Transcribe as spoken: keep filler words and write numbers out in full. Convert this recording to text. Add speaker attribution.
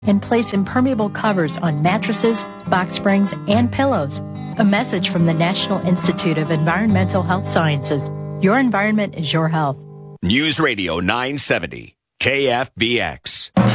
Speaker 1: and place impermeable covers on mattresses, box springs, and pillows. A message from the National Institute of Environmental Health Sciences. Your environment is your health.
Speaker 2: News Radio nine seventy, K F B X.